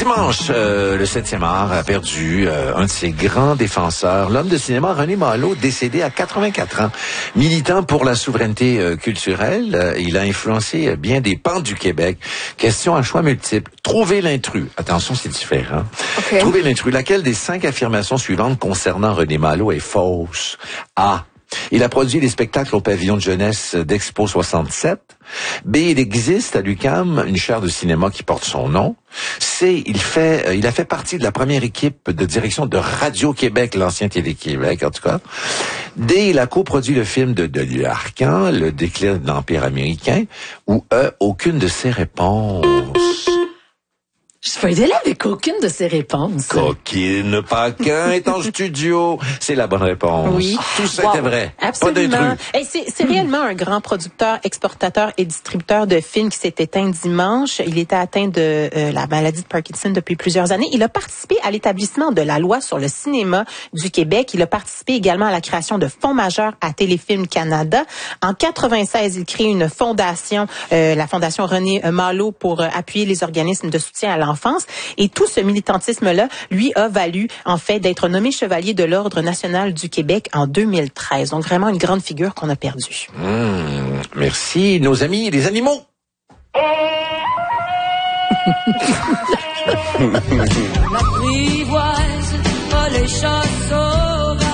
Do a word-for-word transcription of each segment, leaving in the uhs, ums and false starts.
Dimanche, euh, le septième art a perdu euh, un de ses grands défenseurs, l'homme de cinéma René Malo, décédé à quatre-vingt-quatre ans. Militant pour la souveraineté euh, culturelle, euh, il a influencé euh, bien des pans du Québec. Question à choix multiples. Trouver l'intrus. Attention, c'est différent. Okay. Trouver l'intrus. Laquelle des cinq affirmations suivantes concernant René Malo est fausse? A. Il a produit des spectacles au pavillon de jeunesse d'Expo soixante-sept. B. Il existe à l'U Q A M une chaire de cinéma qui porte son nom. C. Il fait, euh, il a fait partie de la première équipe de direction de Radio-Québec, l'ancien Télé-Québec en tout cas. D. Il a coproduit le film de Denis Arcand, Le déclin de l'Empire américain. Ou E. Aucune de ces réponses. Je peux aider là avec aucune de ces réponses. Coquine, pas qu'un est en studio. C'est la bonne réponse. Oui. Tout ça wow. était vrai. Absolument. Pas d'intrus. Et c'est, c'est réellement un grand producteur, exportateur et distributeur de films qui s'est éteint dimanche. Il était atteint de euh, la maladie de Parkinson depuis plusieurs années. Il a participé à l'établissement de la loi sur le cinéma du Québec. Il a participé également à la création de fonds majeurs à Téléfilm Canada. En quatre-vingt-seize, il crée une fondation, euh, la fondation René Malo, pour euh, appuyer les organismes de soutien à l'enfance. France. Et tout ce militantisme-là lui a valu, en fait, d'être nommé chevalier de l'Ordre national du Québec en deux mille treize. Donc, vraiment une grande figure qu'on a perdue. Mmh, merci, nos amis les animaux. les chats sauvages.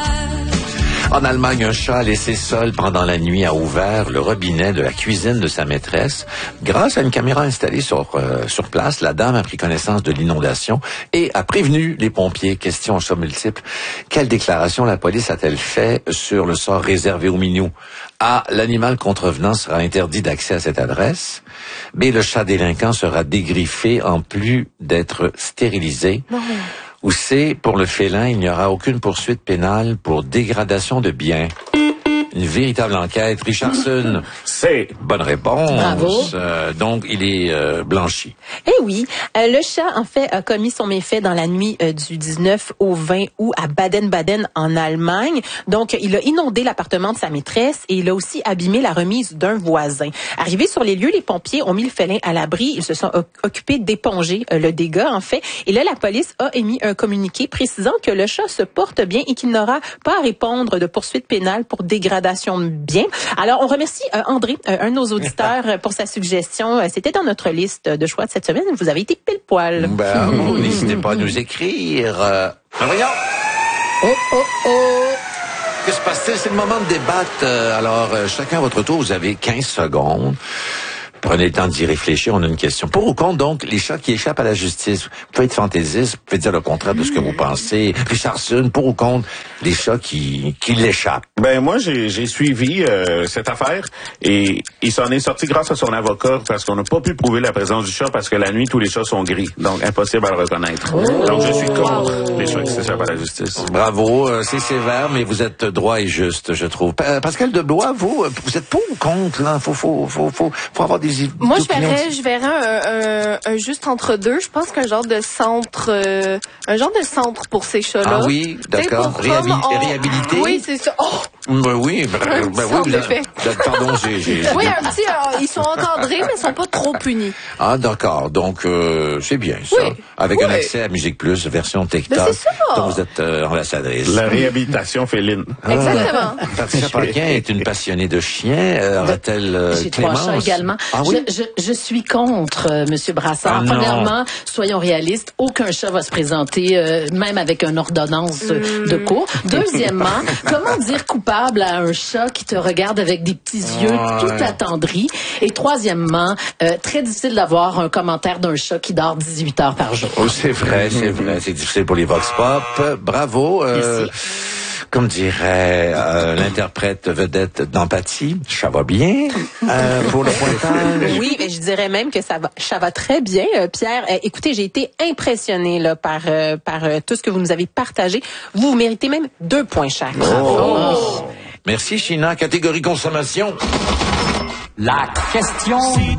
En Allemagne, un chat laissé seul pendant la nuit a ouvert le robinet de la cuisine de sa maîtresse. Grâce à une caméra installée sur, euh, sur place, la dame a pris connaissance de l'inondation et a prévenu les pompiers. Question en choix multiple. Quelle déclaration la police a-t-elle fait sur le sort réservé aux minous? A. L'animal contrevenant sera interdit d'accès à cette adresse. B. Le chat délinquant sera dégriffé en plus d'être stérilisé. Non. Ou C, pour le félin, il n'y aura aucune poursuite pénale pour dégradation de biens. Une véritable enquête. Richardson. C'est bonne réponse. Bravo. Euh, donc, il est euh, blanchi. Eh oui. Euh, le chat, en fait, a commis son méfait dans la nuit euh, du dix-neuf au vingt août à Baden-Baden, en Allemagne. Donc, il a inondé l'appartement de sa maîtresse et il a aussi abîmé la remise d'un voisin. Arrivés sur les lieux, les pompiers ont mis le félin à l'abri. Ils se sont o- occupés d'éponger euh, le dégât, en fait. Et là, la police a émis un communiqué précisant que le chat se porte bien et qu'il n'aura pas à répondre de poursuite pénale pour dégradation de biens. Alors, on remercie euh, André, euh, un de nos auditeurs, euh, pour sa suggestion. Euh, c'était dans notre liste de choix de cette semaine. Vous avez été pile poil. Ben, oh, n'hésitez pas à nous écrire. Euh, voyons. Oh, oh, oh. Que se passe-t-il? C'est le moment de débattre. Euh, alors, euh, chacun à votre tour, vous avez quinze secondes. Prenez le temps d'y réfléchir, on a une question. Pour ou contre, donc, les chats qui échappent à la justice? Vous pouvez être fantaisiste, vous pouvez dire le contraire de ce que vous pensez. Richardson, pour ou contre, les chats qui, qui l'échappent? Ben, moi, j'ai, j'ai suivi euh, cette affaire et il s'en est sorti grâce à son avocat parce qu'on n'a pas pu prouver la présence du chat parce que la nuit, tous les chats sont gris. Donc, impossible à le reconnaître. Oh. Donc, je suis contre les chats qui s'échappent à la justice. Bravo, euh, c'est sévère, mais vous êtes droit et juste, je trouve. Pa- Pascal Deblois, vous, vous êtes pour ou contre, là? Faut, faut, faut, faut, faut avoir des Moi, je verrais, je verrais un, un, un juste entre deux. Je pense qu'un genre de centre, euh, un genre de centre pour ces chats-là. Ah oui, d'accord. Réhabil- on... Réhabilité. Oui, c'est ça. Oh! Ben oui, ben, ben oui. Vous êtes, vous êtes, pardon, j'ai, j'ai, j'ai... Oui, un petit. Euh, ils sont encadrés, mais ils sont pas trop punis. Ah, d'accord. Donc, euh, c'est bien ça. Oui. Avec oui. un accès à Musique Plus, version TikTok. Ben c'est ça. Donc, vous êtes euh, ambassadrice. La réhabilitation féline. Ah. Exactement. Patricia Paquin est une passionnée de chiens. Euh, Aurait-elle euh, J'ai Clémence? trois chats également. Ah oui? Je, je, je suis contre, euh, Monsieur Brassard. Ah, Premièrement, soyons réalistes, aucun chat va se présenter, euh, même avec une ordonnance euh, de cours. Deuxièmement, comment dire coupable à un chat qui te regarde avec des petits yeux ouais. tout attendris? Et troisièmement, euh, très difficile d'avoir un commentaire d'un chat qui dort dix-huit heures par jour. Oh, c'est vrai, c'est vrai. C'est difficile pour les Vox Pop. Bravo. Euh, Comme dirait euh, l'interprète vedette d'Empathie, ça va bien euh, pour le pointage. Oui, mais je dirais même que ça va, ça va très bien, euh, Pierre. Euh, écoutez, j'ai été impressionnée là par euh, par euh, tout ce que vous nous avez partagé. Vous, vous méritez même deux points chaque. Oh. Oh. Merci, China. Catégorie consommation. La question